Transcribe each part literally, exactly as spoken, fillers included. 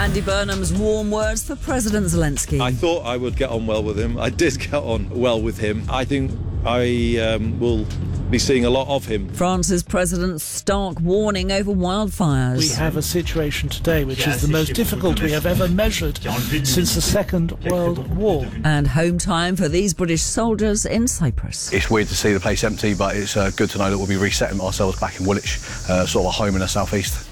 Andy Burnham's warm words for President Zelensky. I thought I would get on well with him. I did get on well with him. I think I um, will be seeing a lot of him. France's president's stark warning over wildfires. We have a situation today which is the most difficult we have ever measured since the Second World War. And home time for these British soldiers in Cyprus. It's weird to see the place empty, but it's uh, good to know that we'll be resetting ourselves back in Woolwich, uh, sort of a home in the southeast.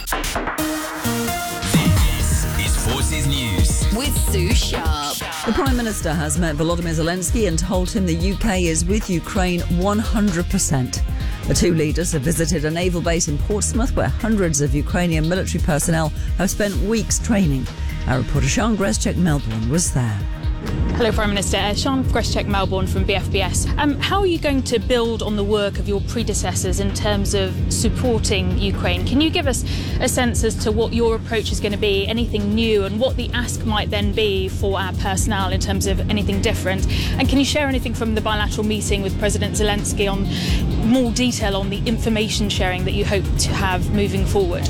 Forces News with Sue Sharp. The Prime Minister has met Volodymyr Zelensky and told him the U K is with Ukraine one hundred percent. The two leaders have visited a naval base in Portsmouth where hundreds of Ukrainian military personnel have spent weeks training. Our reporter Sian Greschek Melbourne was there. Hello, Prime Minister. Uh, Sian Greschek Melbourne from B F B S. Um, how are you going to build on the work of your predecessors in terms of supporting Ukraine? Can you give us a sense as to what your approach is going to be, anything new, and what the ask might then be for our personnel in terms of anything different? And can you share anything from the bilateral meeting with President Zelensky on more detail on the information sharing that you hope to have moving forward?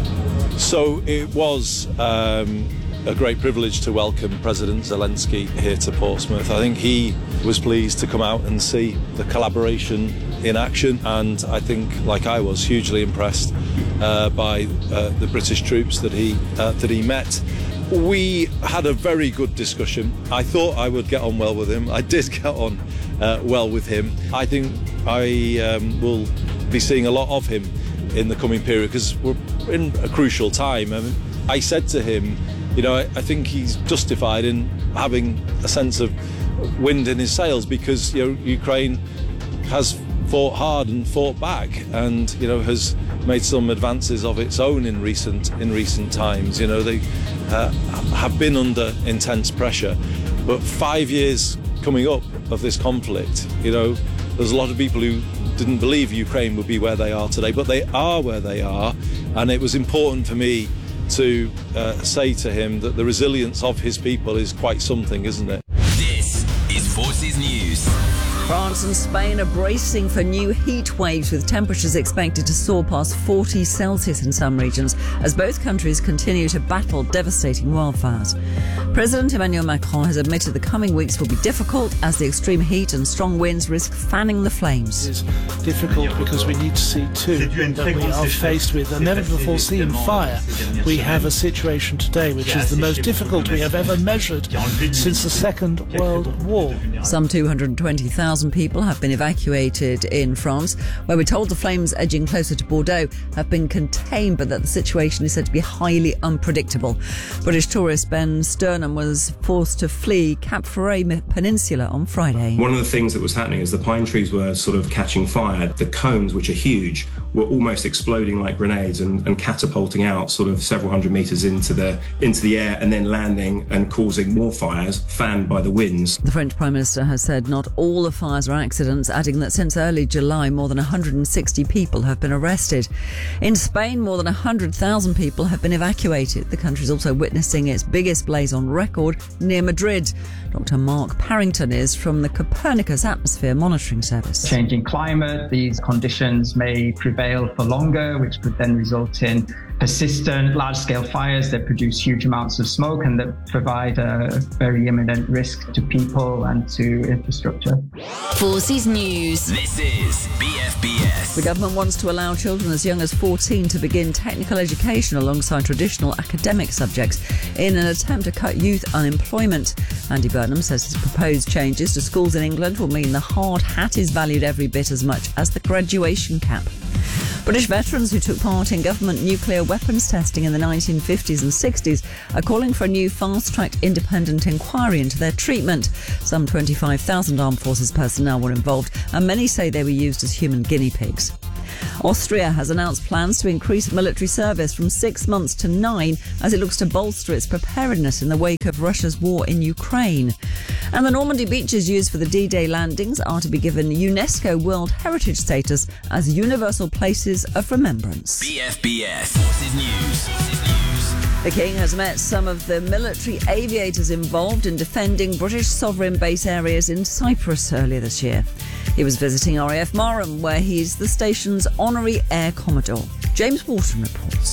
So it was Um a great privilege to welcome President Zelensky here to Portsmouth. I think he was pleased to come out and see the collaboration in action, and I think, like I was, hugely impressed uh, by uh, the British troops that he uh, that he met. We had a very good discussion. I thought I would get on well with him. I did get on uh, well with him. I think I um, will be seeing a lot of him in the coming period because we're in a crucial time. I mean, I said to him, you know, I, I think he's justified in having a sense of wind in his sails because, you know, Ukraine has fought hard and fought back and, you know, has made some advances of its own in recent in recent times. You know, they uh, have been under intense pressure. But five years coming up of this conflict, you know, there's a lot of people who didn't believe Ukraine would be where they are today, but they are where they are. And it was important for me to uh, say to him that the resilience of his people is quite something, isn't it? This is Forces News. France and Spain are bracing for new heat waves with temperatures expected to soar past forty Celsius in some regions as both countries continue to battle devastating wildfires. President Emmanuel Macron has admitted the coming weeks will be difficult as the extreme heat and strong winds risk fanning the flames. It is difficult because we need to see too that we are faced with a never-before-seen fire. We have a situation today which is the most difficult we have ever measured since the Second World War. Some two hundred twenty thousand people have been evacuated in France, where we're told the flames edging closer to Bordeaux have been contained, but that the situation is said to be highly unpredictable. British tourist Ben Sturnham was forced to flee Cap Ferret Peninsula on Friday. One of the things that was happening is the pine trees were sort of catching fire. The cones, which are huge, were almost exploding like grenades and, and catapulting out sort of several hundred metres into the into the air and then landing and causing more fires fanned by the winds. The French Prime Minister has said not all the fires are accidents, adding that since early July more than one hundred sixty people have been arrested. In Spain, more than one hundred thousand people have been evacuated. The country is also witnessing its biggest blaze on record near Madrid. Doctor Mark Parrington is from the Copernicus Atmosphere Monitoring Service. Changing climate, these conditions may prevail for longer, which could then result in persistent large-scale fires that produce huge amounts of smoke and that provide a very imminent risk to people and to infrastructure. Forces News. This is B F B S. The government wants to allow children as young as fourteen to begin technical education alongside traditional academic subjects in an attempt to cut youth unemployment. Andy Burnham says his proposed changes to schools in England will mean the hard hat is valued every bit as much as the graduation cap. British veterans who took part in government nuclear weapons testing in the nineteen fifties and sixties are calling for a new fast-tracked independent inquiry into their treatment. Some twenty-five thousand armed forces personnel were involved, and many say they were used as human guinea pigs. Austria has announced plans to increase military service from six months to nine as it looks to bolster its preparedness in the wake of Russia's war in Ukraine. And the Normandy beaches used for the D-Day landings are to be given UNESCO World Heritage status as universal places of remembrance. B F B S Forces News. Forces News. The King has met some of the military aviators involved in defending British sovereign base areas in Cyprus earlier this year. He was visiting R A F Marham, where he's the station's honorary air commodore. James Wharton reports.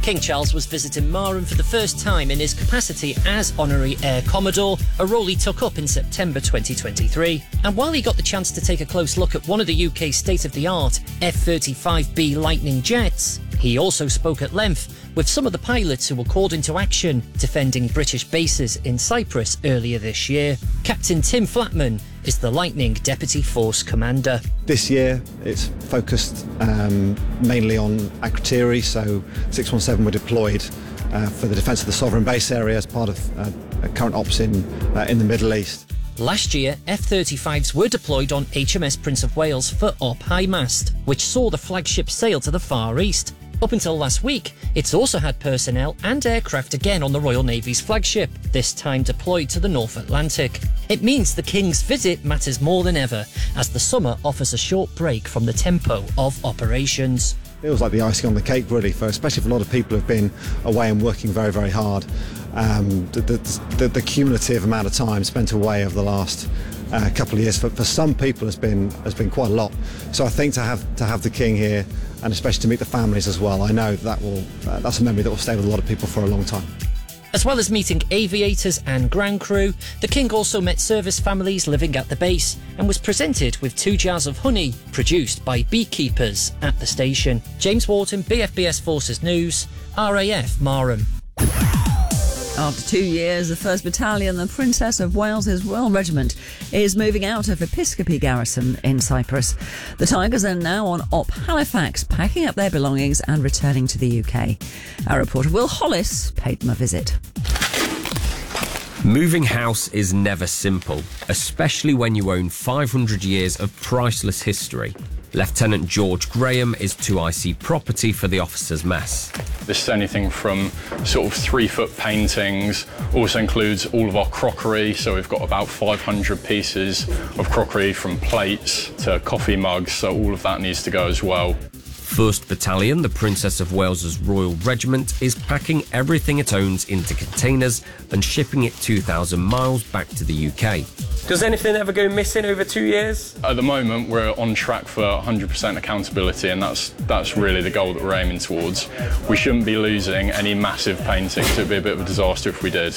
King Charles was visiting Marham for the first time in his capacity as Honorary Air Commodore, a role he took up in September twenty twenty-three. And while he got the chance to take a close look at one of the U K's state-of-the-art F thirty-five B Lightning jets, he also spoke at length with some of the pilots who were called into action defending British bases in Cyprus earlier this year. Captain Tim Flatman is the Lightning Deputy Force Commander. This year it's focused um, mainly on Akrotiri, so six one seven were deployed uh, for the defence of the sovereign base area as part of uh, current ops in, uh, in the Middle East. Last year, F thirty-fives were deployed on H M S Prince of Wales for Op High Mast, which saw the flagship sail to the Far East. Up until last week, it's also had personnel and aircraft again on the Royal Navy's flagship, this time deployed to the North Atlantic. It means the King's visit matters more than ever, as the summer offers a short break from the tempo of operations. Feels like the icing on the cake, really, for especially for a lot of people who've been away and working very, very hard. Um, the, the, the, the cumulative amount of time spent away over the last uh, couple of years for, for some people has been has been quite a lot. So I think to have to have the King here, and especially to meet the families as well, I know that will uh, that's a memory that will stay with a lot of people for a long time. As well as meeting aviators and ground crew, the King also met service families living at the base and was presented with two jars of honey produced by beekeepers at the station. James Wharton, B F B S Forces News, R A F Marham. After two years, the first Battalion, the Princess of Wales's Royal Regiment, is moving out of Episcopi Garrison in Cyprus. The Tigers are now on Op Halifax, packing up their belongings and returning to the U K. Our reporter Will Hollis paid them a visit. Moving house is never simple, especially when you own five hundred years of priceless history. Lieutenant George Graham is two I C property for the officers' mess. This is anything from sort of three-foot paintings, also includes all of our crockery, so we've got about five hundred pieces of crockery from plates to coffee mugs, so all of that needs to go as well. first Battalion, the Princess of Wales's Royal Regiment, is packing everything it owns into containers and shipping it two thousand miles back to the U K. Does anything ever go missing over two years? At the moment, we're on track for one hundred percent accountability, and that's that's really the goal that we're aiming towards. We shouldn't be losing any massive paintings. It would be a bit of a disaster if we did.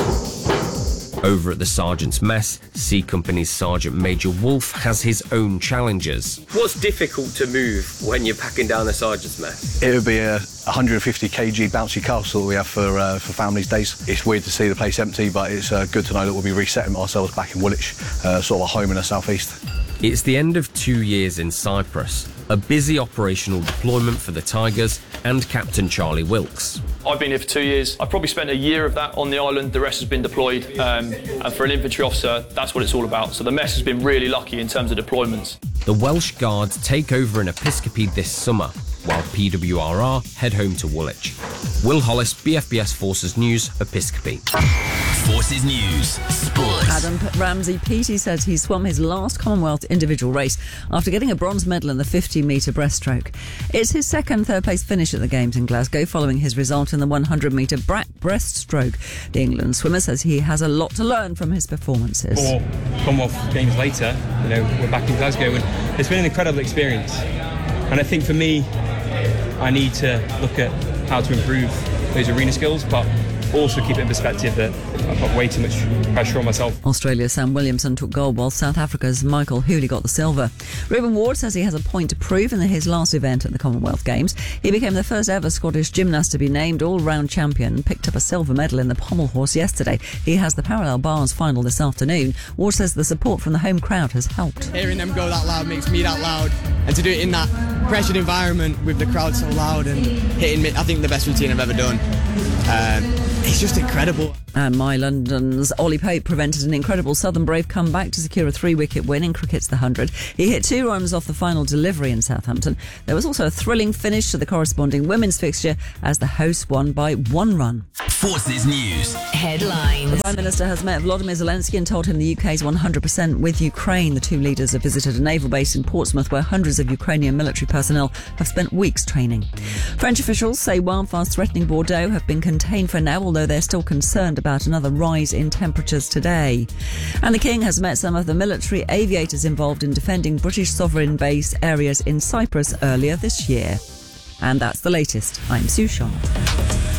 Over at the Sergeant's Mess, C Company's Sergeant Major Wolf has his own challenges. What's difficult to move when you're packing down a Sergeant's Mess? It would be a one hundred fifty kilogram bouncy castle that we have for uh, for families' days. It's weird to see the place empty, but it's uh, good to know that we'll be resetting ourselves back in Woolwich, uh, sort of a home in the southeast. It's the end of two years in Cyprus, a busy operational deployment for the Tigers and Captain Charlie Wilkes. I've been here for two years. I've probably spent a year of that on the island. The rest has been deployed. Um, and for an infantry officer, that's what it's all about. So the mess has been really lucky in terms of deployments. The Welsh Guard take over in Episcopi this summer, while P W R R head home to Woolwich. Will Hollis, B F B S Forces News, Episcopi. Forces News, Sport. Adam Ramsey-Peaty says he swum his last Commonwealth individual race after getting a bronze medal in the fifty metre breaststroke. It's his second third-place finish at the Games in Glasgow following his result in the one hundred metre breaststroke. The England swimmer says he has a lot to learn from his performances. Four Commonwealth Games later, you know, we're back in Glasgow, and it's been an incredible experience. And I think for me, I need to look at how to improve those arena skills, but also keep it in perspective that I've got way too much pressure on myself. Australia's Sam Williamson took gold while South Africa's Michael Hooley got the silver. Reuben Ward says he has a point to prove in his last event at the Commonwealth Games. He became the first ever Scottish gymnast to be named all-round champion and picked up a silver medal in the pommel horse yesterday. He has the parallel bars final this afternoon. Ward says the support from the home crowd has helped. Hearing them go that loud makes me that loud, and to do it in that pressured environment with the crowd so loud and hitting me, I think the best routine I've ever done. Um, it's just incredible. And My London's Ollie Pope prevented an incredible Southern Brave comeback to secure a three-wicket win in cricket's The Hundred. He hit two runs off the final delivery in Southampton. There was also a thrilling finish to the corresponding women's fixture as the hosts won by one run. Forces News Headlines. The Prime Minister has met Volodymyr Zelensky and told him the U K is one hundred percent with Ukraine. The two leaders have visited a naval base in Portsmouth where hundreds of Ukrainian military personnel have spent weeks training. French officials say wildfires threatening Bordeaux have been contained for now, although they're still concerned about another rise in temperatures today. And the King has met some of the military aviators involved in defending British sovereign base areas in Cyprus earlier this year. And that's the latest. I'm Sue Sharp.